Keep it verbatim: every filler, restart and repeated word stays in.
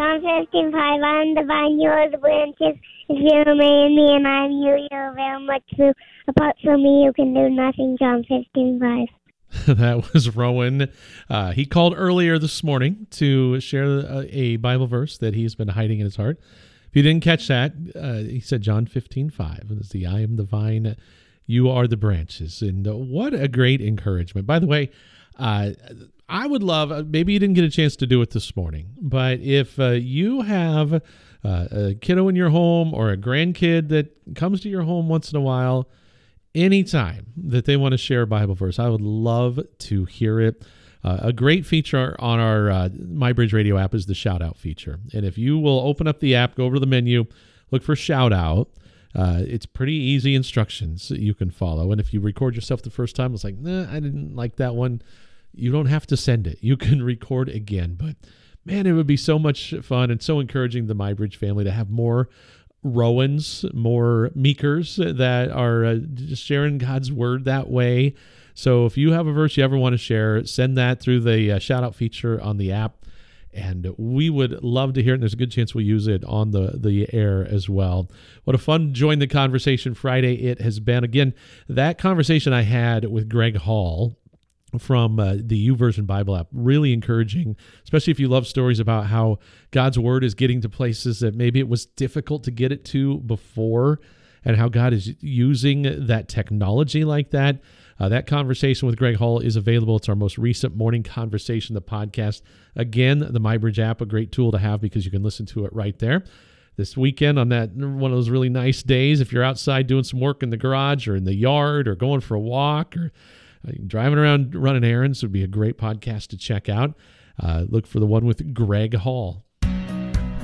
John fifteen five, I am the vine, you are the branches. If you remain in me and I in you, you will bear much fruit. Apart from me, you can do nothing. John fifteen five. That was Rowan. Uh, he called earlier this morning to share a, a Bible verse that he's been hiding in his heart. If you didn't catch that, uh, he said John fifteen five. It's the I am the vine, you are the branches. And uh, what a great encouragement. By the way, uh, I would love, maybe you didn't get a chance to do it this morning, but if uh, you have uh, a kiddo in your home or a grandkid that comes to your home once in a while, anytime that they want to share a Bible verse, I would love to hear it. Uh, a great feature on our uh, MyBridge Radio app is the shout out feature. And if you will open up the app, go over to the menu, look for shout out. Uh, it's pretty easy instructions that you can follow. And if you record yourself the first time, it's like, nah, I didn't like that one. You don't have to send it. You can record again. But man, it would be so much fun and so encouraging to the MyBridge family to have more Rowans, more Meekers that are uh, just sharing God's word that way. So if you have a verse you ever want to share, send that through the uh, shout out feature on the app. And we would love to hear it. And there's a good chance we'll use it on the, the air as well. What a fun Join the Conversation Friday it has been. Again, that conversation I had with Greg Hall from uh, the YouVersion Bible app, really encouraging, especially if you love stories about how God's word is getting to places that maybe it was difficult to get it to before, and how God is using that technology like that. Uh, that conversation with Greg Hall is available. It's our most recent morning conversation, the podcast. Again, the MyBridge app, a great tool to have because you can listen to it right there. This weekend on that one of those really nice days, if you're outside doing some work in the garage or in the yard or going for a walk or driving around running errands, would be a great podcast to check out. Uh, look for the one with Greg Hall.